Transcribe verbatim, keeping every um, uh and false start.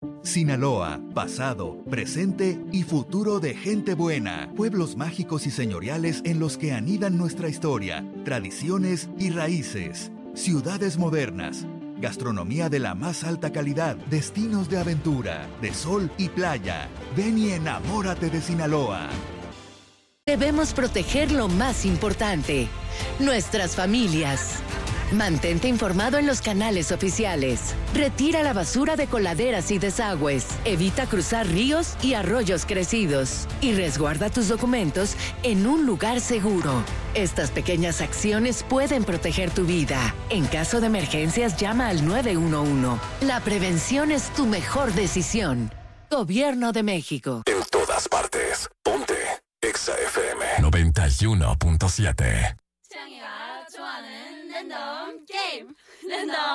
Sinaloa, pasado, presente y futuro de gente buena. Pueblos mágicos y señoriales en los que anidan nuestra historia, tradiciones y raíces. Ciudades modernas. Gastronomía de la más alta calidad. Destinos de aventura, de sol y playa. Ven y enamórate de Sinaloa. Debemos proteger lo más importante, nuestras familias. Mantente informado en los canales oficiales. Retira la basura de coladeras y desagües. Evita cruzar ríos y arroyos crecidos. Y resguarda tus documentos en un lugar seguro. Estas pequeñas acciones pueden proteger tu vida. En caso de emergencias, llama al nueve uno uno. La prevención es tu mejor decisión. Gobierno de México. En todas partes. Ponte Exa F M noventa y uno punto siete. 취향이가 좋아하는 랜덤 게임 랜덤